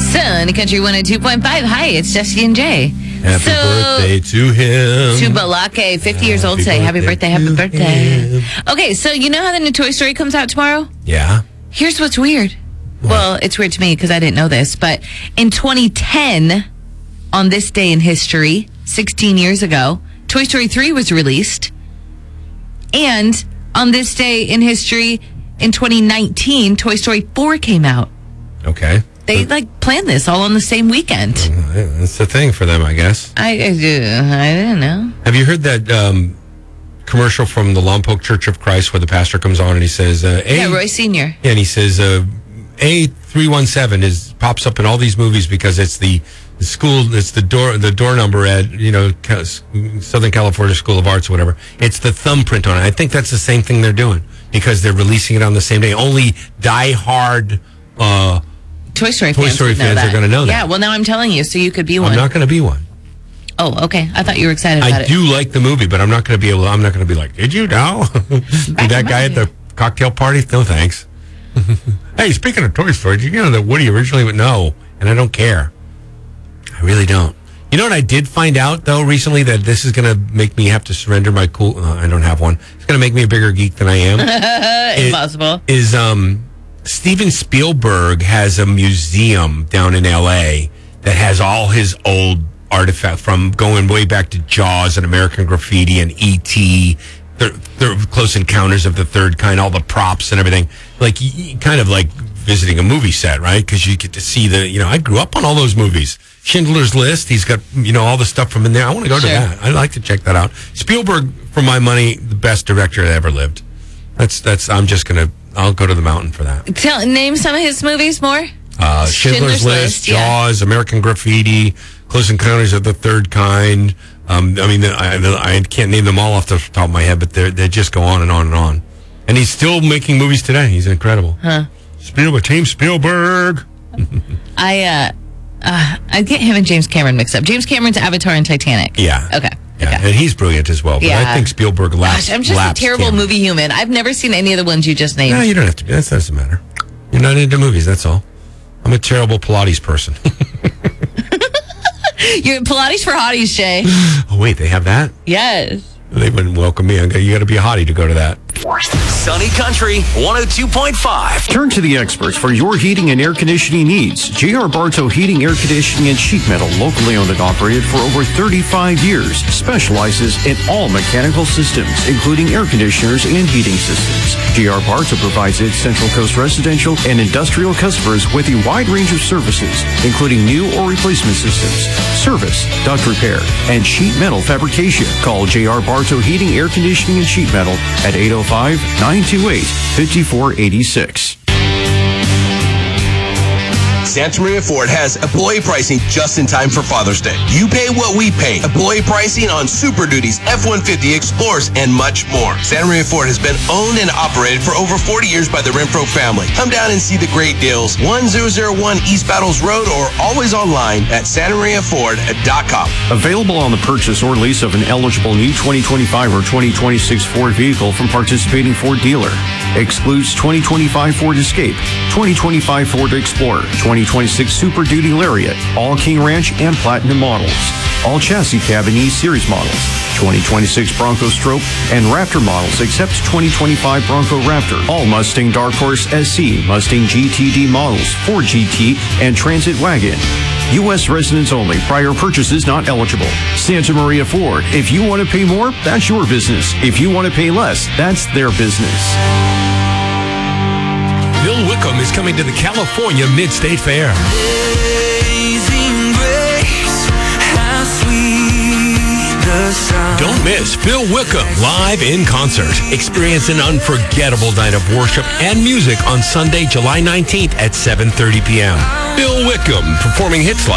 Sunny Country 102.5. Hi, it's Jesse and Jay. Happy birthday to him. To Balake, 50 years old today. Happy birthday, happy birthday. Okay, so you know how the new Toy Story comes out tomorrow? Yeah. Here's what's weird. What? Well, it's weird to me because I didn't know this, but in 2010, on this day in history, 16 years ago, Toy Story 3 was released. And on this day in history, in 2019, Toy Story 4 came out. Okay. They planned this all on the same weekend. That's the thing for them, I guess. I don't know. Have you heard that commercial from the Lompoc Church of Christ where the pastor comes on and he says, Roy Sr. Yeah, and he says, A317 pops up in all these movies because it's the school, it's the door number at, Southern California School of Arts or whatever. It's the thumbprint on it. I think that's the same thing they're doing because they're releasing it on the same day. Only die-hard Toy Story fans are going to know that. Yeah, well, now I'm telling you, so you could be one. I'm not going to be one. Oh, okay. I thought you were excited about it. I do like the movie, but I'm not going to be like, did you know? That guy at the cocktail party? No, thanks. Hey, speaking of Toy Story, did you know that Woody originally would know? And I don't care. I really don't. You know what I did find out, though, recently? That this is going to make me have to surrender my cool... I don't have one. It's going to make me a bigger geek than I am. Impossible. Steven Spielberg has a museum down in L.A. that has all his old artifacts from going way back to Jaws and American Graffiti and E.T., the Close Encounters of the Third Kind, all the props and everything. Like, kind of like visiting a movie set, right? Because you get to see I grew up on all those movies. Schindler's List, he's got, all the stuff from in there. I want to go to that. I'd like to check that out. Spielberg, for my money, the best director that ever lived. I'll go to the mountain for that. Name some of his movies more. Schindler's List, Jaws, American Graffiti, Close Encounters of the Third Kind. I can't name them all off the top of my head, but they just go on and on and on. And he's still making movies today. He's incredible. Huh. Team Spielberg. I get him and James Cameron mixed up. James Cameron's Avatar and Titanic. Yeah. Okay. Yeah, and he's brilliant as well. But I think Spielberg lapsed. I'm just a terrible movie human. I've never seen any of the ones you just named. No, you don't have to be. That doesn't matter. You're not into movies, that's all. I'm a terrible Pilates person. You're Pilates for hotties, Jay. Oh, wait, they have that? Yes. They wouldn't welcome me. You got to be a hottie to go to that. Sunny Country 102.5. Turn to the experts for your heating and air conditioning needs. J.R. Bartow Heating, Air Conditioning, and Sheet Metal, locally owned and operated for over 35 years, specializes in all mechanical systems, including air conditioners and heating systems. J.R. Bartow provides its Central Coast residential and industrial customers with a wide range of services, including new or replacement systems, service, duct repair, and sheet metal fabrication. Call J.R. Bartow Heating, Air Conditioning, and Sheet Metal at 805-928-5486. Santa Maria Ford has employee pricing just in time for Father's Day. You pay what we pay. Employee pricing on Super Duties, F-150, Explorers, and much more. Santa Maria Ford has been owned and operated for over 40 years by the Renfro family. Come down and see the great deals. 1001 East Battles Road or always online at SantaMariaFord.com. Available on the purchase or lease of an eligible new 2025 or 2026 Ford vehicle from participating Ford dealer. Excludes 2025 Ford Escape, 2025 Ford Explorer, 2026 Super Duty Lariat, all King Ranch and Platinum models, all chassis cab and E-Series models, 2026 Bronco Stroke and Raptor models except 2025 Bronco Raptor, all Mustang Dark Horse SC, Mustang GTD models, Ford GT, and Transit Wagon. U.S. residents only. Prior purchases not eligible. Santa Maria Ford. If you want to pay more, that's your business. If you want to pay less, that's their business. Bill Wickham is coming to the California Mid-State Fair. Amazing grace, how sweet the sound. Don't miss Bill Wickham live in concert. Experience an unforgettable night of worship and music on Sunday, July 19th at 7:30 p.m. Bill Wickham performing hits like